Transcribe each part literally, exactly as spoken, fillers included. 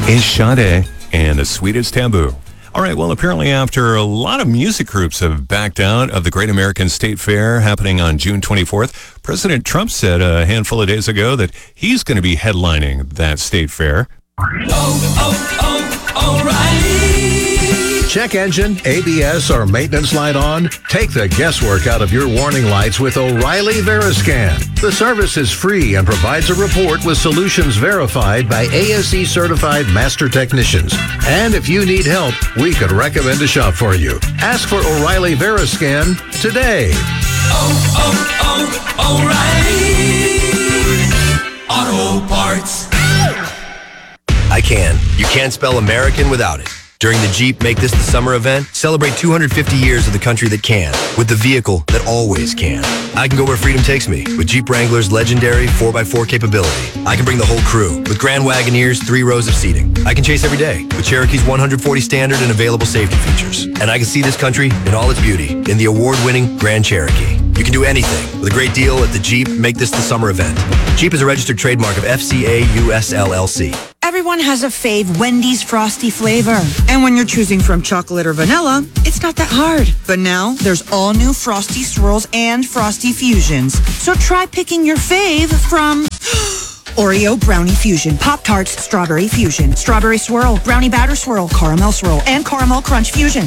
is Sade and The Sweetest Taboo. All right, well, apparently after a lot of music groups have backed out of the Great American State Fair happening on June twenty-fourth, President Trump said a handful of days ago that he's going to be headlining that state fair. Oh, oh, oh, O'Reilly. Check engine, A B S, or maintenance light on? Take the guesswork out of your warning lights with O'Reilly Veriscan. The service is free and provides a report with solutions verified by A S E certified master technicians. And if you need help, we could recommend a shop for you. Ask for O'Reilly Veriscan today. Oh, oh, oh, O'Reilly Auto Parts. I can. You can't spell American without it. During the Jeep Make This the Summer event, celebrate two hundred fifty years of the country that can, with the vehicle that always can. I can go where freedom takes me, with Jeep Wrangler's legendary four by four capability. I can bring the whole crew, with Grand Wagoneer's three rows of seating. I can chase every day, with Cherokee's one hundred forty standard and available safety features. And I can see this country in all its beauty, in the award-winning Grand Cherokee. You can do anything with a great deal at the Jeep Make This the Summer event. Jeep is a registered trademark of F C A U S L L C. Everyone has a fave Wendy's Frosty flavor. And when you're choosing from chocolate or vanilla, it's not that hard. But now, there's all new Frosty Swirls and Frosty Fusions. So try picking your fave from Oreo Brownie Fusion, Pop-Tarts Strawberry Fusion, Strawberry Swirl, Brownie Batter Swirl, Caramel Swirl, and Caramel Crunch Fusion.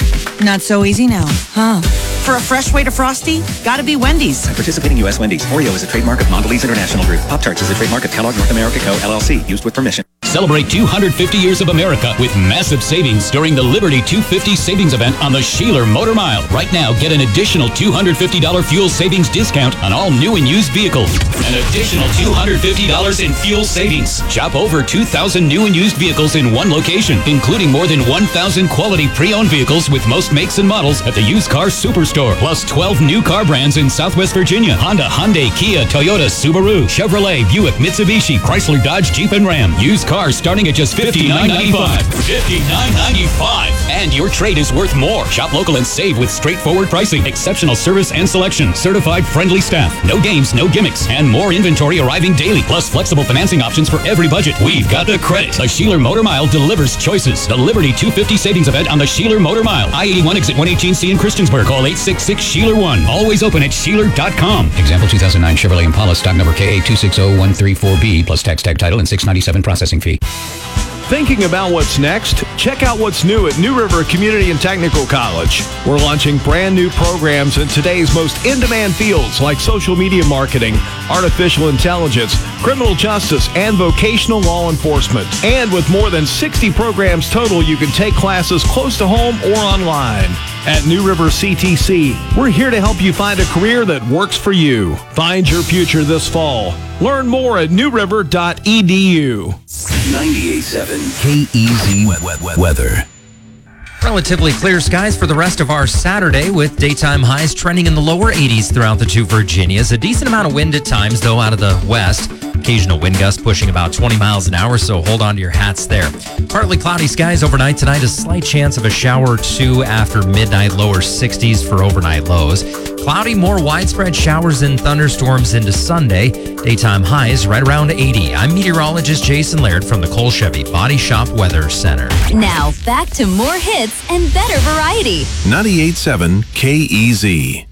Not so easy now, huh? For a fresh way to Frosty, gotta be Wendy's. At participating U S Wendy's, Oreo is a trademark of Mondelez International Group. Pop-Tarts is a trademark of Kellogg North America Co., L L C, used with permission. Celebrate two hundred fifty years of America with massive savings during the Liberty two fifty savings event on the Sheeler Motor Mile. Right now, get an additional two hundred fifty dollars fuel savings discount on all new and used vehicles. An additional two hundred fifty dollars in fuel savings. Shop over two thousand new and used vehicles in one location, including more than one thousand quality pre-owned vehicles with most makes and models at the Used Car Superstore. Plus twelve new car brands in Southwest Virginia. Honda, Hyundai, Kia, Toyota, Subaru, Chevrolet, Buick, Mitsubishi, Chrysler, Dodge, Jeep, and Ram. Used cars starting at just fifty-nine ninety-five. fifty-nine ninety-five. And your trade is worth more. Shop local and save with straightforward pricing, exceptional service and selection, certified friendly staff, no games, no gimmicks, and more inventory arriving daily. Plus flexible financing options for every budget. We've got the credit. The Sheeler Motor Mile delivers choices. The Liberty two fifty savings event on the Sheeler Motor Mile. I eighty-one exit one eighteen C in Christiansburg. Call eight six six Sheeler one. Always open at Sheeler dot com. Example two thousand nine Chevrolet Impala stock number K A two six zero one three four B plus tax tag title and six ninety-seven processing fee. Thinking about what's next? Check out what's new at New River Community and Technical College. We're launching brand new programs in today's most in-demand fields like social media marketing, artificial intelligence, criminal justice, and vocational law enforcement. And with more than sixty programs total, you can take classes close to home or online. At New River C T C, we're here to help you find a career that works for you. Find your future this fall. Learn more at new river dot e d u. ninety-eight point seven K E Z weather. Relatively clear skies for the rest of our Saturday with daytime highs trending in the lower eighties throughout the two Virginias. A decent amount of wind at times, though, out of the west. Occasional wind gust pushing about twenty miles an hour, so hold on to your hats there. Partly cloudy skies overnight tonight. A slight chance of a shower or two after midnight, lower sixties for overnight lows. Cloudy, more widespread showers and thunderstorms into Sunday. Daytime highs right around eighty. I'm meteorologist Jason Laird from the Cole Chevy Body Shop Weather Center. Now, back to more hits and better variety. ninety-eight point seven K E Z.